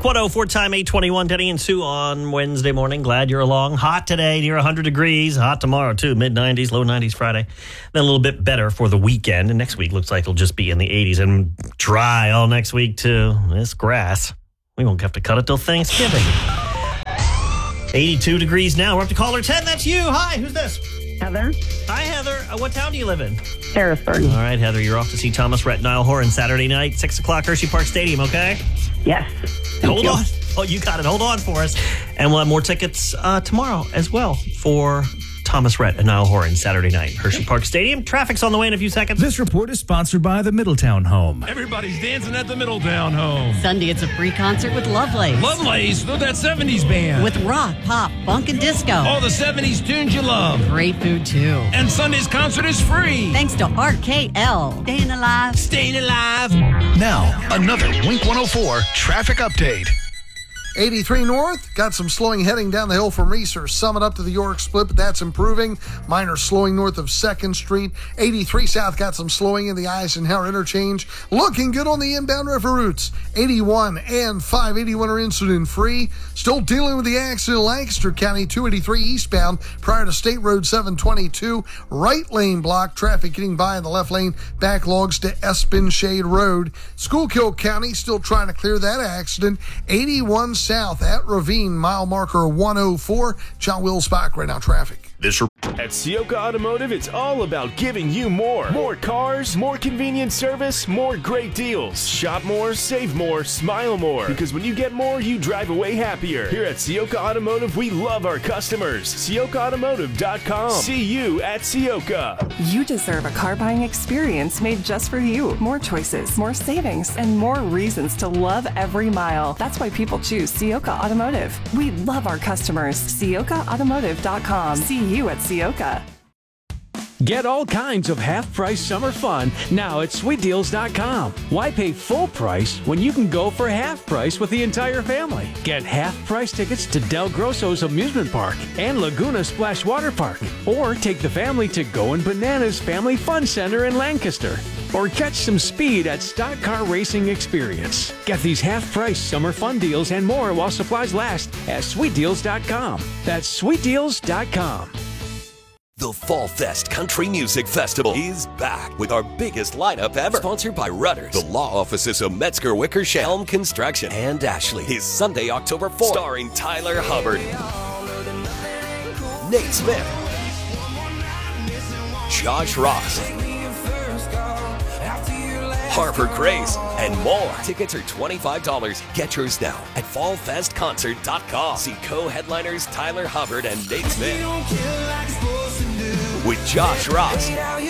Wink 104 time 821. Denny and Sue on Wednesday morning. Glad you're along. Hot today, near 100 degrees. Hot tomorrow, too. Mid-90s, low 90s Friday. Then a little bit better for the weekend. And next week looks like it'll just be in the 80s and dry all next week, too. This grass, we won't have to cut it till Thanksgiving. 82 degrees now. We're up to caller 10. That's you. Hi, who's this? Heather. Hi, Heather. What town do you live in? Harrisburg. All right, Heather, you're off to see Thomas Rhett, Niall Horan Saturday night, 6 o'clock, Hershey Park Stadium, okay? Yes. Hold on. Oh, you got it. Hold on for us. And we'll have more tickets tomorrow as well for Thomas Rhett and Niall Horan Saturday night, Hershey Park Stadium. Traffic's on the way in a few seconds. This report is sponsored by the Middletown Home. Everybody's dancing at the Middletown Home. Sunday, it's a free concert with Lovelace. Lovelace, they're that 70s band. With rock, pop, funk, and disco. All the 70s tunes you love. Great food, too. And Sunday's concert is free. Thanks to RKL. Staying alive. Staying alive. Now, another Wink 104 traffic update. 83 north, got some slowing heading down the hill from Reeser Summit up to the York Split, but that's improving. Minor slowing north of 2nd Street. 83 south, got some slowing in the Eisenhower interchange. Looking good on the inbound river routes. 81 and 581 are incident free. Still dealing with the accident in Lancaster County, 283 eastbound prior to State Road 722. Right lane block, traffic getting by in the left lane. Backlogs to Espenshade Road. Schuylkill County still trying to clear that accident. 81 south at Ravine, mile marker 104. John Wills back right now, traffic. At Ciocca Automotive, it's all about giving you more. More cars, more convenient service, more great deals. Shop more, save more, smile more. Because when you get more, you drive away happier. Here at Ciocca Automotive, we love our customers. CioccaAutomotive.com. See you at Ciocca. You deserve a car buying experience made just for you. More choices, more savings, and more reasons to love every mile. That's why people choose Ciocca Automotive. We love our customers. CioccaAutomotive.com. See you at Ciocca. Get all kinds of half-price summer fun now at SweetDeals.com. Why pay full price when you can go for half price with the entire family? Get half-price tickets to Del Grosso's Amusement Park and Laguna Splash Water Park. Or take the family to Goin' Bananas Family Fun Center in Lancaster. Or catch some speed at Stock Car Racing Experience. Get these half-price summer fun deals and more while supplies last at SweetDeals.com. That's SweetDeals.com. The Fall Fest Country Music Festival is back with our biggest lineup ever. Sponsored by Rudders, the law offices of Metzger Wickersham, Helm Construction, and Ashley. Is Sunday, October 4th. Starring Tyler Hubbard, Nate Smith, Josh Ross, Harper Grace, and more. Tickets are $25. Get yours now at fallfestconcert.com. See co-headliners Tyler Hubbard and Nate Smith. With Josh Ross,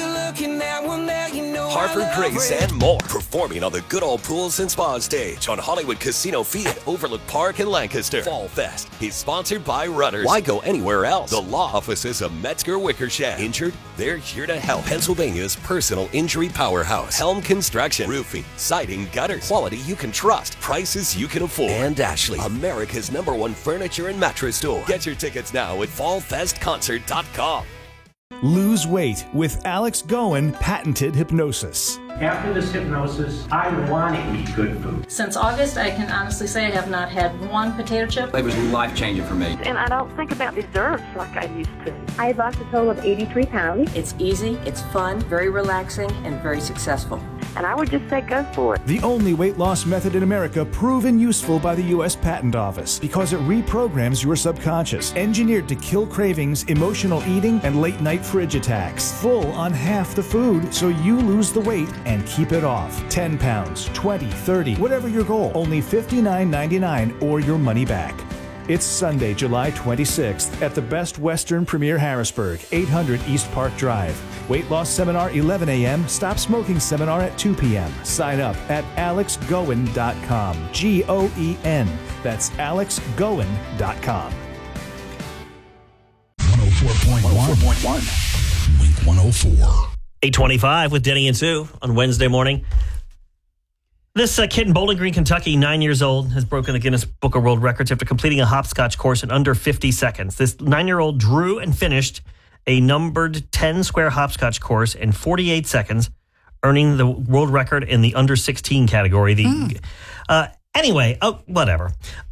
Harper Grace, and more. Performing on the Good Old Pools and Spa stage on Hollywood Casino Field at Overlook Park in Lancaster. Fall Fest is sponsored by Rudders. Why go anywhere else? The law offices of Metzger Wickersham. Injured? They're here to help. Pennsylvania's personal injury powerhouse. Helm Construction. Roofing, siding, gutters. Quality you can trust. Prices you can afford. And Ashley, America's #1 furniture and mattress store. Get your tickets now at fallfestconcert.com. Lose weight with Alex Goen patented hypnosis. After this hypnosis, I want to eat good food. Since August, I can honestly say I have not had one potato chip. It was life-changing for me. And I don't think about desserts like I used to. I lost a total of 83 pounds. It's easy, it's fun, very relaxing, and very successful. And I would just say go for it. The only weight loss method in America proven useful by the U.S. Patent Office because it reprograms your subconscious. Engineered to kill cravings, emotional eating, and late-night fridge attacks. Full on half the food so you lose the weight and keep it off. 10 pounds, 20, 30, whatever your goal. Only $59.99 or your money back. It's Sunday, July 26th at the Best Western Premier Harrisburg, 800 East Park Drive. Weight loss seminar 11 a.m., stop smoking seminar at 2 p.m. Sign up at alexgoen.com. G-O-E-N. That's alexgoen.com. 104.1. Wink 104. 825 with Denny and Sue on Wednesday morning. This kid in Bowling Green, Kentucky, 9 years old, has broken the Guinness Book of World Records after completing a hopscotch course in under 50 seconds. This 9-year-old drew and finished a numbered 10-square hopscotch course in 48 seconds, earning the world record in the under 16 category. Anyway, whatever.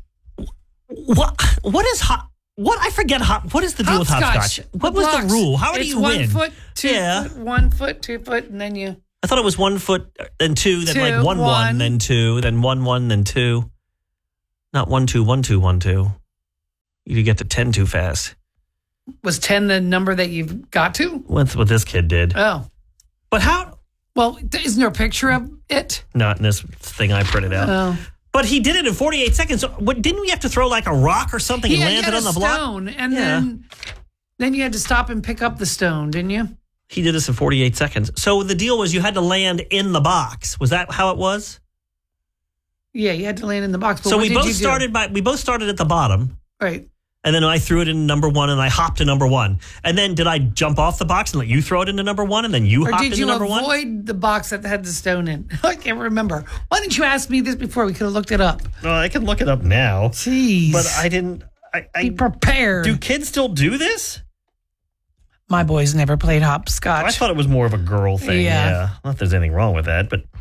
What is hot? What I forget. What is the deal with hopscotch? What was the rule? How do you win? 1 foot, 2 foot, 1 foot, 2 foot, and then you. I thought it was 1 foot, then 2, then like 1 1, then 2, then 1 1, then 2. Not 1 2 1 2 1 2. You get to 10 too fast. Was 10 the number that you got to? That's what this kid did. Oh, but how? Well, isn't there a picture of it? Not in this thing I printed out. Oh. But he did it in 48 seconds. So didn't we have to throw like a rock or something and land it on the block? Stone, and then you had to stop and pick up the stone, didn't you? He did this in 48 seconds. So the deal was you had to land in the box. Was that how it was? Yeah, you had to land in the box. But so we both started at the bottom. Right. And then I threw it in number 1 and I hopped to number 1. And then did I jump off the box and let you throw it into number 1 and then you hopped into number 1? Or did you avoid the box that had the stone in? I can't remember. Why didn't you ask me this before? We could have looked it up. Well, I can look it up now. Jeez. But I didn't. Be prepared. Do kids still do this? My boys never played hopscotch. I thought it was more of a girl thing. Yeah. Not that there's anything wrong with that, but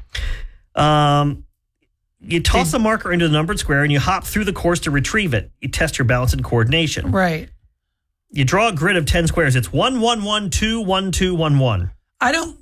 you toss a marker into the numbered square and you hop through the course to retrieve it. You test your balance and coordination. Right. You draw a grid of 10 squares. It's 1 1 1 2 1 2 1 1. I don't.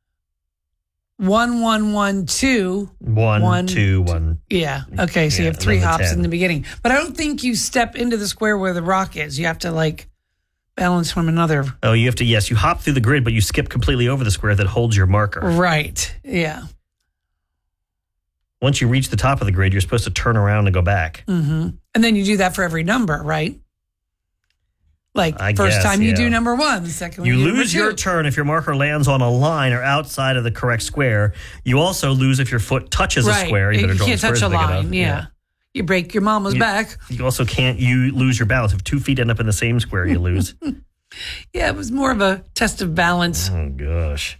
1 1 1 2 1 2 1. Yeah. Okay. So you have 3 hops 10. in the beginning, but I don't think you step into the square where the rock is. You have to like balance from another. Oh, you have to. Yes, you hop through the grid, but you skip completely over the square that holds your marker. Right. Yeah. Once you reach the top of the grid, you're supposed to turn around and go back. Mm-hmm. And then you do that for every number, right? Like first time you do number 1, the second one you do lose number 2. your turn if your marker lands on a line or outside of the correct square. You also lose if your foot touches a square. You can't touch a line. Yeah. You break your mama's back. You also can't. You lose your balance if 2 feet end up in the same square. You lose. Yeah, it was more of a test of balance. Oh gosh.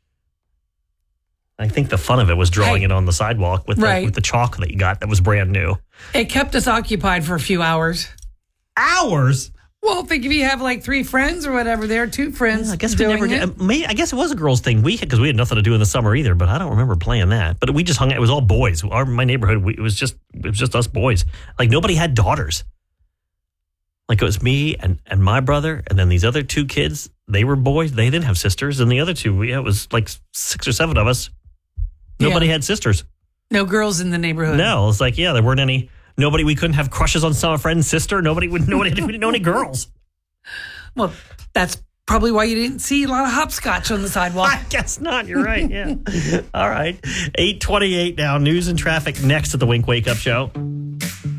I think the fun of it was drawing it on the sidewalk with the chalk that you got that was brand new. It kept us occupied for a few hours. Hours? Well, think if you have like 3 friends or whatever, there are 2 friends. Yeah, I guess we never did. I guess it was a girls' thing. Because we had nothing to do in the summer either. But I don't remember playing that. But we just hung out. It was all boys. My neighborhood. It was just us boys. Like nobody had daughters. Like it was me and my brother, and then these other 2 kids. They were boys. They didn't have sisters, and the other 2. It was like 6 or 7 of us. Nobody had sisters. No girls in the neighborhood. No, it's like, there weren't any. Nobody, we couldn't have crushes on some friend's sister. Nobody we didn't know any girls. Well, that's probably why you didn't see a lot of hopscotch on the sidewalk. I guess not. You're right. Yeah. All right. 8:28 now. News and traffic next at the Wink Wake Up Show.